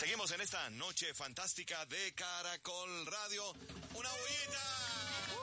Seguimos en esta noche fantástica de Caracol Radio. ¡Una bullita!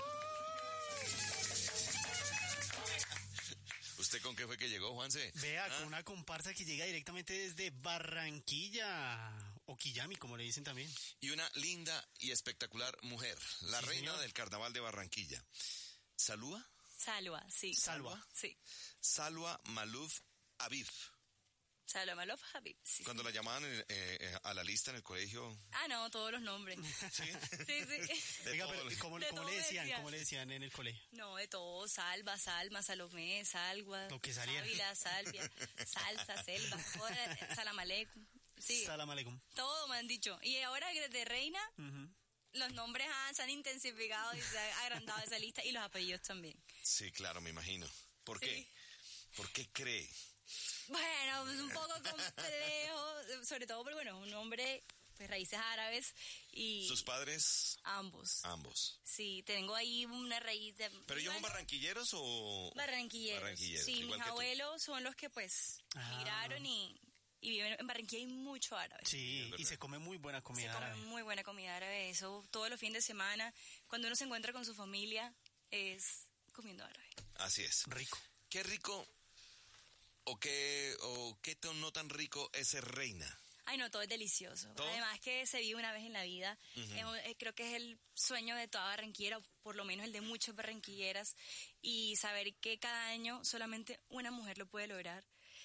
¿Usted con qué fue que llegó, Juanse? Vea, con una comparsa que llega directamente desde Barranquilla, o Quillami, como le dicen también. Y una linda y espectacular mujer, la reina del carnaval de Barranquilla. ¿Salúa? Salwa, sí. Salwa. Sí. Salwa Malouf Aviv. Salwa Malouf Aviv, sí. Cuando la llamaban a la lista en el colegio. Ah, no, todos los nombres. Sí. Sí. Oiga, pero ¿cómo le decían en el colegio? No, de todo, Salva, Salma, Salomé, Salwa, Lo que saliera. Ávila, Salvia, Salsa, Selva, Salam Aleikum. Sí. Salam aleikum. Todo me han dicho. Y ahora de reina, los nombres se han intensificado y se ha agrandado esa lista y los apellidos también. Sí, claro, me imagino. ¿Por qué? ¿Por qué cree? Bueno, es un poco complejo, sobre todo porque, bueno, un hombre, pues raíces árabes y... ¿Sus padres? Ambos. Ambos. Sí, tengo ahí una raíz de... ¿Pero ellos son barranquilleros o...? Barranquilleros. Sí, mis abuelos son los que, pues, migraron y viven en Barranquilla. Hay mucho árabe. Sí, y se come muy buena comida árabe. Se come muy buena comida árabe. Eso, todos los fines de semana, cuando uno se encuentra con su familia, es comiendo árabe. Así es. Rico. ¿Qué rico o qué no tan rico es ser reina? Ay, no, todo es delicioso. ¿Todo? Además que se vive una vez en la vida. Creo que es el sueño de toda barranquillera, o por lo menos el de muchas barranquilleras. Y saber que cada año solamente una mujer lo puede lograr.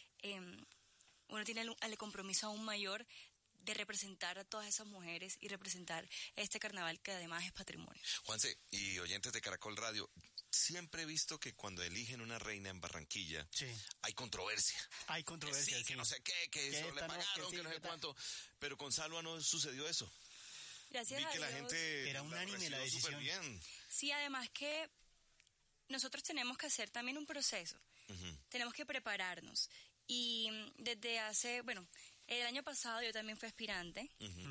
Uno tiene el compromiso aún mayor de representar a todas esas mujeres y representar este carnaval que además es patrimonio. Juanse, y oyentes de Caracol Radio, siempre he visto que cuando eligen una reina en Barranquilla, hay controversia. Hay controversia. Sí, que no sé qué, que eso le pagaron, que no sé cuánto. Pero con Salwa no sucedió eso. Gracias a Dios. Vi que la gente era unánime la decisión. Súper bien. Sí, además que nosotros tenemos que hacer también un proceso. Tenemos que prepararnos. Y desde el año pasado yo también fui aspirante.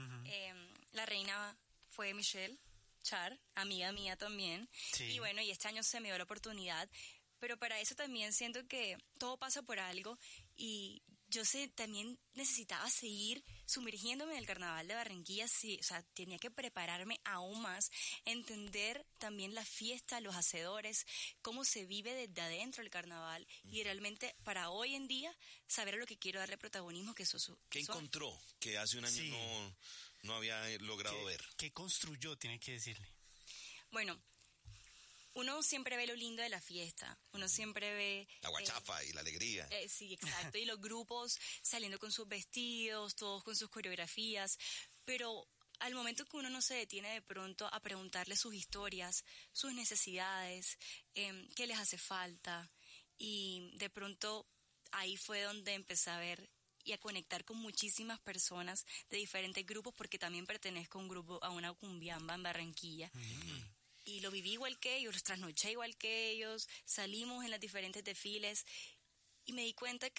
La reina fue Michelle Char, amiga mía también. Sí. Y bueno, y este año se me dio la oportunidad. Pero para eso también siento que todo pasa por algo. Y yo también necesitaba seguir sumergiéndome en el carnaval de Barranquilla. Sí, o sea, tenía que prepararme aún más, entender también la fiesta, los hacedores, cómo se vive desde adentro el carnaval. Y realmente para hoy en día saber a lo que quiero darle protagonismo, que eso. ¿Qué encontró que hace un año no había logrado ver? ¿Qué construyó, tiene que decirle? Bueno, uno siempre ve lo lindo de la fiesta, uno siempre ve... La guachafa y la alegría. Sí, exacto, y los grupos saliendo con sus vestidos, todos con sus coreografías, pero al momento que uno no se detiene de pronto a preguntarle sus historias, sus necesidades, qué les hace falta, y de pronto ahí fue donde empecé a ver y a conectar con muchísimas personas de diferentes grupos, porque también pertenezco a una cumbiamba en Barranquilla. Y lo viví igual que ellos, los trasnoché igual que ellos, salimos en los diferentes desfiles y me di cuenta que